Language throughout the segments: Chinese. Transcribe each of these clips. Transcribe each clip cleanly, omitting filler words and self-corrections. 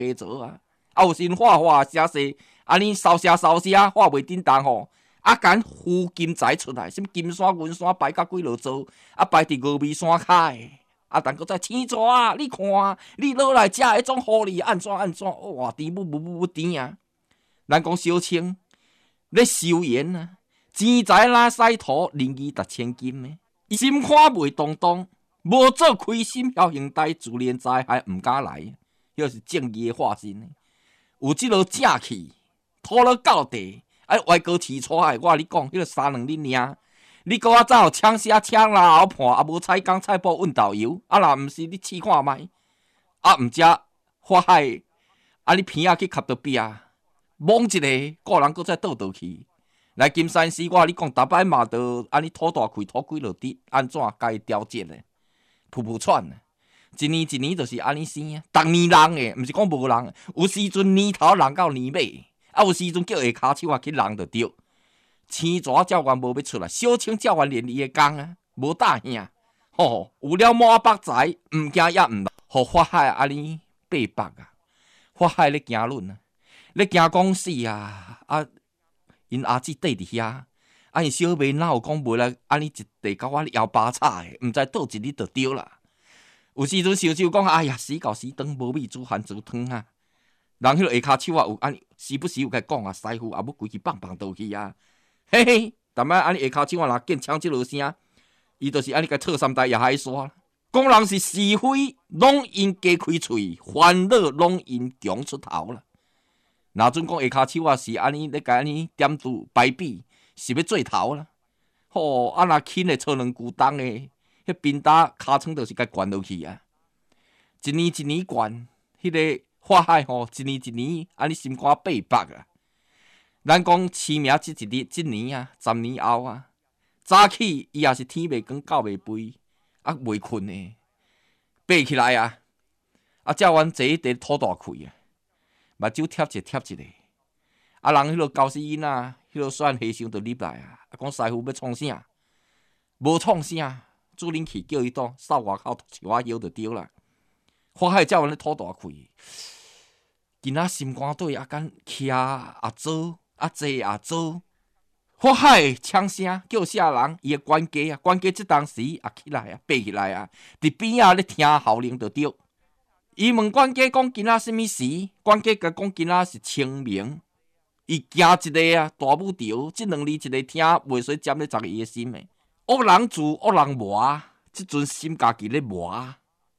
加做啊，有时画写写，安尼烧写画袂叮当吼，敢浮金财出来，什么金山、银山摆甲几落座，摆伫峨眉山骹诶。但搁再青蛇啊！你看，你落来遮迄种互你安怎？哇，甜不甜啊！咱讲小青咧收盐啊，钱财拉屎土，仁义达千金诶。心看袂动动，无做亏心侥幸代，自怜灾害毋敢来，迄是正义诶化身。有即落正气，拖落到地，歪高饲出来。我你讲，迄个三两恁领。你搁较早抢车抢拉后盘，无菜工菜脯运豆油，若毋是你试看觅，毋食花海，你鼻仔去吸到壁，摸一个，个人搁再倒去。来金山寺，我你讲，逐摆嘛都安尼吐大气，吐几落滴，安怎家己调节咧？噗喘咧，一年就是安尼生啊，逐年人诶，毋是讲无人，有时阵年头人到年尾，有时阵叫下骹手去人就对。青蛇教官无要出来，小青教官连伊的工啊，无大兄，有了满北财，毋惊也毋互法海安尼八百啊，法海咧惊论啊，咧惊讲死啊，因阿姊缀伫遐，因小妹哪有讲袂来安尼一地甲我摇巴叉的，毋知倒一日就对啦。有时阵想讲，哎呀，死到死长，无米煮饭煮汤啊，人迄个下骹手啊有安尼，时不时有甲讲啊，师傅也要规气棒倒去啊。嘿嘿，逐摆安尼下骹手啊，若见抢即落声，伊就是安尼甲套三台也海刷。讲人是是非，拢因加开喙，烦恼拢因强出头啦。若准讲下骹手啊是安尼咧，甲安尼点拄摆比，是要做头啦。若轻的操两句重的，迄边搭尻川就是甲灌落去啊。一年灌，迄个法海一年安尼心肝800啊。咱讲生命即年啊，10年后啊，早起伊也是天未光狗未肥，未困诶，爬起来啊，照阮坐伫吐大气啊，目睭贴一个，人迄落高死囡仔，迄落选和尚就入来啊，讲师傅要创啥？无创啥，主人去叫伊倒扫外口树仔叶就对啦。法海照阮咧吐大气，今仔心肝底敢徛也做。坐也做，法海枪声叫啥人？伊个管家即当时也起来啊，爬起来啊，伫边仔咧听号令就对。伊问管家讲今仔什么时？管家甲讲今仔是清明。伊惊一个啊，大母潮，即两字一个听袂使占咧十个伊个心诶。恶人自恶人磨，即阵心家己咧磨。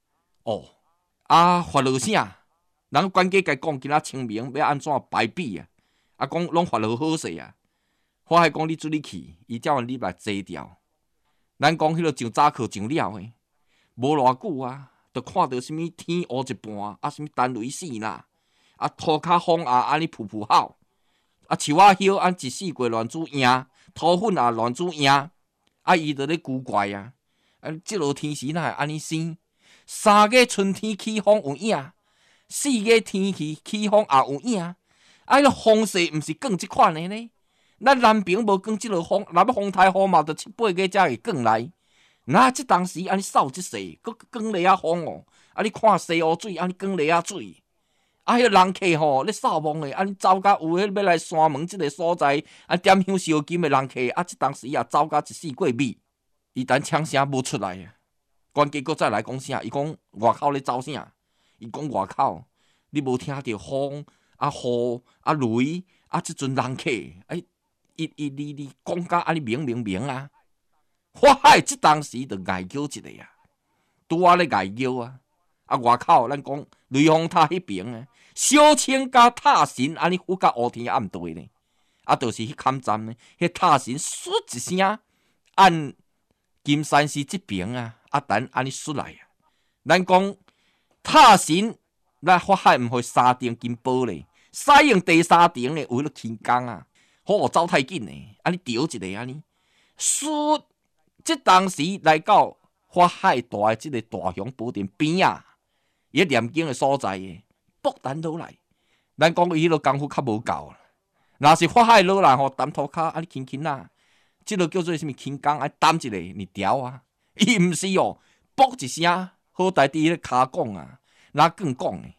发落啥？人管家甲讲今仔清明要安怎排比啊？讲拢发落好势啊！我还讲你注意去，伊叫阮入来坐掉。咱讲迄落上早课上了诶，无偌久啊，就看到什物天乌一半，什物单雷死啦，涂骹风安尼噗吼，树仔叶安一四季乱煮赢，土粉乱煮赢，伊就咧古怪啊！即落天时哪会安尼生？3月春天起风有影，4月天气起风也有影。迄个风势毋是降即款诶呢？咱南平无降即落风，若要风台风嘛，就7、8月才会降来。即当时安尼扫即势，佫降雷风哦！你看西湖水安尼降雷水，迄个人客咧扫墓诶，安尼走甲有迄要来山门即个所在，点香烧金诶人客，即当时也走甲一四过米，伊等枪声无出来啊！关键佫再来讲啥？伊讲外口咧走啥？伊讲外口，你无听着风？雨雷即阵人客，你讲甲安尼明啊！法海即当时就哀叫一个啊，拄咧哀叫啊！外口咱讲雷峰塔迄边啊，小青甲塔神安尼呼甲乌天暗地咧，就是迄坎站咧，迄塔神唰一声按金山寺即边啊，等安尼出来啊！咱讲塔神，咱法海毋会3顶金宝咧。使用第3顶诶，有迄个轻工啊，走太紧诶，安尼调一个安尼，唰！即当时来到法海大诶即个大雄宝殿边啊，伊念经诶所在诶，勃然落来。咱讲伊迄个功夫较无够啦，若是法海落来担涂骹安尼轻啊，即个叫做什物轻工？担一个你调啊，伊毋是哦，啵一声，好歹伫迄个骹讲啊，哪更讲诶。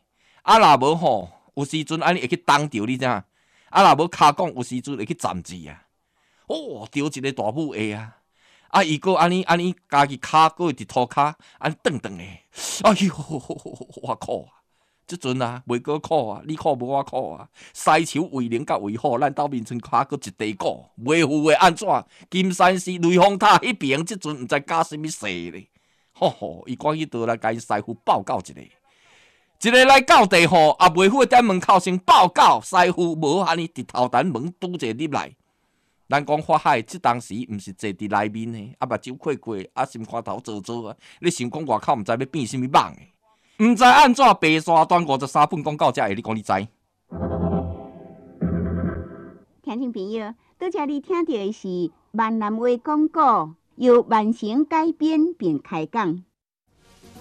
啊，若无吼，有时阵安尼会去当着你知影？啊，若无骹讲有时阵会去站字啊。哦，着一个大母下啊！啊，伊个安尼家己骹个伫涂骹，安顿顿的。哎呦，我苦啊！即阵啊，袂过苦啊，你苦无我苦啊。西球为灵甲为好，咱斗面村骹个一地鼓，袂赴会安怎？金山寺雷峰塔迄边即阵毋知搞什物事咧。吼，伊赶去倒来甲因师傅报告一下。一个来到地吼，也袂赴踮门口先报告师傅，无安尼伫头单门拄者入来。咱讲法海，即当时毋是坐伫内面诶，目睭亏亏，心肝头做做啊！你想讲外口毋知要变啥物网诶？毋知安怎白沙段53分讲到遮个，你讲你知？ 听众朋友，拄则你听到的是闽南话广告，由万成改编并开讲。